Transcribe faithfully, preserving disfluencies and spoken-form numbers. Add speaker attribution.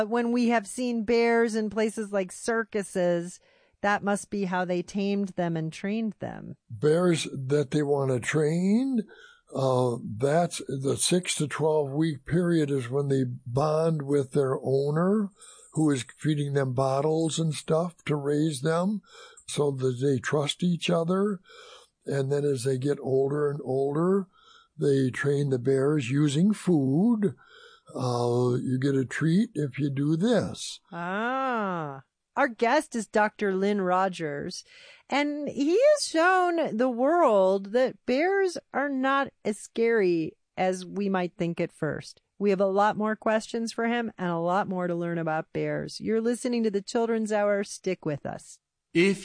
Speaker 1: When we have seen bears in places like circuses, that must be how they tamed them and trained them.
Speaker 2: Bears that they want to train, uh, that's the six to twelve week period is when they bond with their owner, who is feeding them bottles and stuff to raise them so that they trust each other. And then as they get older and older, they train the bears using food. Uh, you get a treat if you do this.
Speaker 1: Ah. Our guest is Doctor Lynn Rogers, and he has shown the world that bears are not as scary as we might think at first. We have a lot more questions for him and a lot more to learn about bears. You're listening to the Children's Hour. Stick with us.
Speaker 3: If